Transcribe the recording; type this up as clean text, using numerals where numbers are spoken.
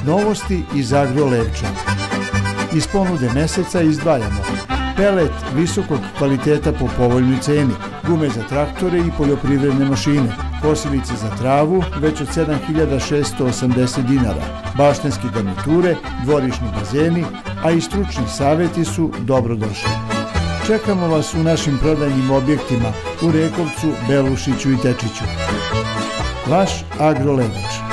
Novosti iz Agro Levča. Iz ponude meseca izdvajamo pelet visokog kvaliteta po povoljnoj ceni, gume za traktore i poljoprivredne mašine, kosilice za travu već od 7.680 dinara, baštenske garniture, dvorišni bazeni, a i stručni savjeti su dobrodošli. Čekamo vas u našim prodajnim objektima u Rekovcu, Belušiću i Tečiću. Vaš Agro Levač.